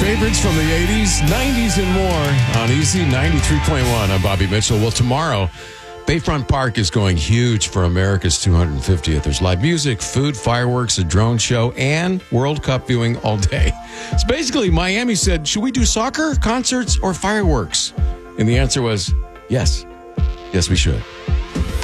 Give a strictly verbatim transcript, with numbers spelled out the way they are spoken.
Favorites from the eighties, nineties, and more on Easy ninety-three point one. I'm Bobby Mitchell. Well, tomorrow, Bayfront Park is going huge for America's two hundred fiftieth. There's live music, food, fireworks, a drone show, and World Cup viewing all day. It's basically Miami said, should we do soccer, concerts, or fireworks? And the answer was yes. Yes, we should.